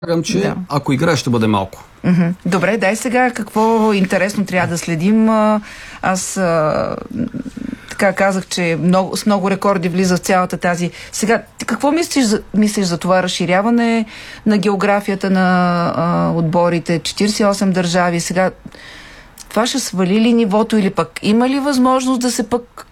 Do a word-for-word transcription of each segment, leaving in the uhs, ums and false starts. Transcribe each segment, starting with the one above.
Предполагам, че да. Ако играеш, ще бъде малко. Mm-hmm. Добре, дай сега какво интересно трябва да следим. Аз а, така казах, че много, с много рекорди влиза в цялата тази... Сега, какво мислиш за, мислиш за това разширяване на географията на а, отборите? четиридесет и осем държави. Сега, това ще свали ли нивото или пък има ли възможност да се пък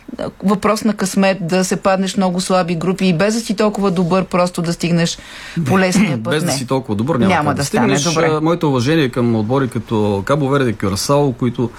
въпрос на късмет, да се паднеш много слаби групи и без да си толкова добър, просто да стигнеш по лесния път? Без не. да си толкова добър, няма, няма да, да стигнеш. Стане, добре. Моето уважение към отбори като Кабо Верде, Кюрасао, които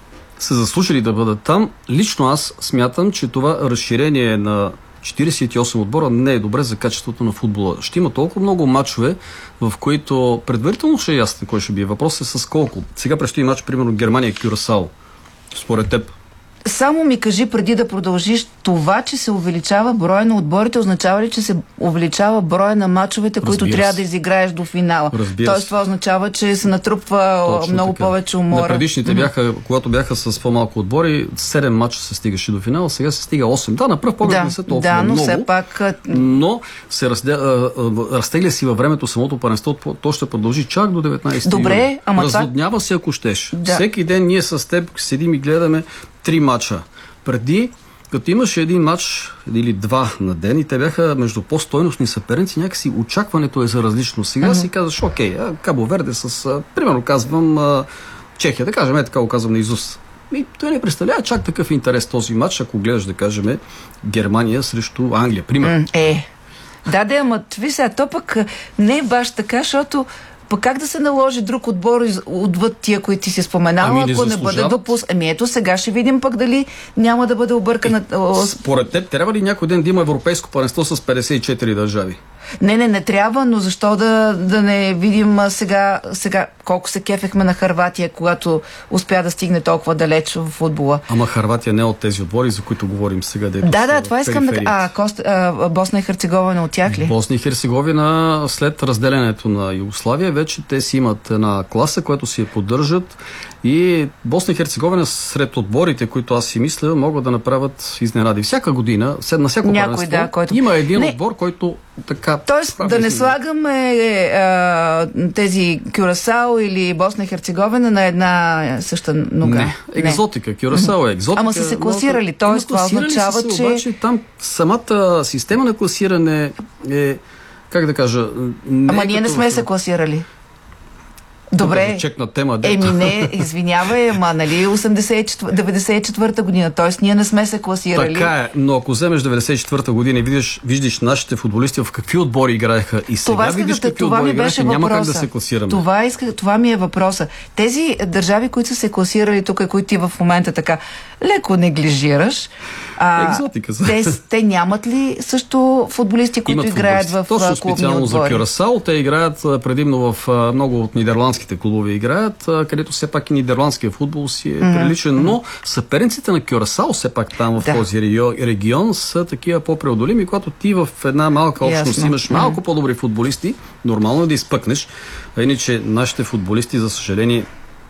са заслужили да бъдат там. Лично аз смятам, че това разширение на четиридесет и осем отбора не е добре за качеството на футбола. Ще има толкова много мачове, в които предварително ще е ясно кой ще бие. Въпросът е с колко. Сега предстои мач, примерно Германия-Кюрасао. Според теб. Само ми кажи, преди да продължиш, това, че се увеличава броя на отборите, означава ли, че се увеличава броя на мачовете, които Разбира трябва се. да изиграеш до финала? Разбира Тоест се. това означава, че се натрупва Точно много така. повече умора. На предишните бяха, когато бяха с по-малко отбори, седем мача се стигаше до финала, сега се стига осем. Да, на пръв поглед да, не са толкова да, но много, все пак... но се разде... разтегля си във времето самото паренство, то ще продължи чак до деветнайсети Добре, юли. ама Разводнява това... се, ако щеш. Да. Всеки ден ние с теб седим и гледаме три мача. Преди, като имаше един матч или два на ден и те бяха между по-стойностни съперници, някакси очакването е за различно. Сега mm-hmm. си казваш, окей, Кабо Верде с, а, примерно казвам, а, Чехия, да кажем, е така го казвам на изус. И той не представлява чак такъв интерес този матч, ако гледаш, да кажем, Германия срещу Англия, примерно. Mm, е, да, да, ама ви сега, то пък не е баш така, защото пък как да се наложи друг отбор отвъд тия, които ти си споменал, ами, ако не бъде допуск? Ами ето сега ще видим пък дали няма да бъде объркана... Е, според теб, трябва ли някой ден да има европейско първенство с петдесет и четири държави? Не, не, не трябва, но защо да, да не видим сега, сега колко се кефехме на Хърватия, когато успя да стигне толкова далеч в футбола. Ама Хърватия не е от тези отбори, за които говорим сега. Да, да, това искам да... А, Кост, а, Босна и Херцеговина от тях ли? Босна и Херцеговина след разделянето на Югославия вече те си имат една класа, която си я поддържат и Босна и Херцеговина сред отборите, които аз си мисля, могат да направят изненади. Всяка година, на всяко някой, да, който... има един не. отбор, който така... Тоест да не слагаме а, тези Кюрасао или Босна и Херцеговина на една съща нога. Не, екзотика. Кюрасао е екзотика. Ама са се класирали, т.е. това означава, се, че... Обаче там самата система на класиране е, как да кажа... Не Ама е ние не сме се класирали. Добре, чекна тема, еми не, извинявай, ама нали деветдесет и четвърта година, т.е. ние не сме се класирали. Така е, но ако вземеш деветдесет и четвърта година и видиш, виждаш нашите футболисти в какви отбори играеха и сега това видиш да, какви това отбори ми беше играеха, въпроса. няма как да се класираме. Това, иска, това ми е въпроса. Тези държави, които са се класирали тук, които ти в момента така леко неглижираш, а, екзотика. Те, те нямат ли също футболисти, които имат играят футболисти. в Точно клубни специално отбори? за Кюрасао, те играят предимно в много от нидерландските клубове играят, където все пак и нидерландския футбол си е mm-hmm. приличен, но съперниците на Кюрасао все пак там в да. този регион са такива по-преодолими, когато ти в една малка общност имаш малко mm-hmm. по-добри футболисти, нормално е да изпъкнеш, а иначе нашите футболисти, за съжаление,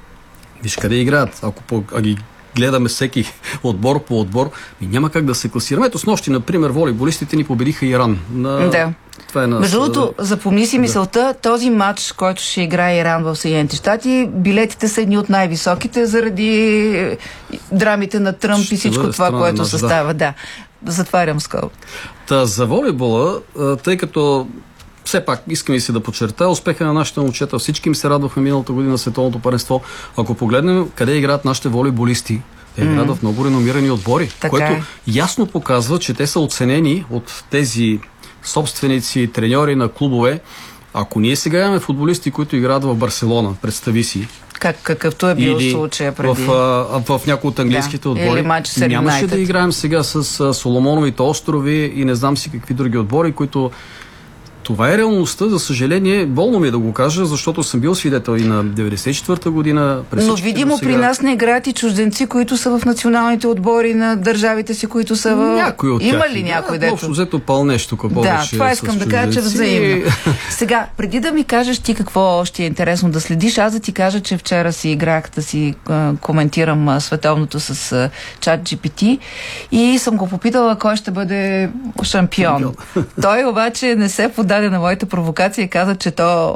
виж къде играят, ако по, а ги гледаме всеки отбор по отбор, и няма как да се класираме. Ето с нощи, например, волейболистите ни победиха Иран. На... Да. Това е на... Между другото, запомни си мисълта, да. този матч, който ще играе Иран в Съединените щати, билетите са едни от най-високите заради драмите на Тръмп ще и всичко това, което се става. Да. Затварям скоро. Та за волейбола, тъй като все пак искам и си да подчертая успеха на нашите момчета. Всички им се радвахме миналата година на световното първенство. Ако погледнем къде играят нашите волейболисти, те играят mm. в много реномирани отбори, така което е. ясно показва, че те са оценени от тези собственици, треньори на клубове. Ако ние сега имаме футболисти, които играят в Барселона, представи си, как, какъвто е бил случая преди. В, а, в някои от английските да. отбори. Нямаше да играем сега с а, Соломоновите острови и не знам си какви други отбори, които... Това е реалността, за съжаление, болно ми е да го кажа, защото съм бил свидетел и на деветдесет и четвърта година. Но видимо сега... при нас не играят и чужденци, които са в националните отбори на държавите си, които са в... Някой от Има тях. ли някой да, дето? Общо взето пълнещо какво да, беше. това искам да кажа, че взаимно. Сега, преди да ми кажеш ти какво още е интересно да следиш, аз да ти кажа, че вчера си играх да си а, коментирам а, световното с а, чат джи пи ти и съм го попитала кой ще бъде шампион. Той обаче не се подаде на моята провокация и каза, че то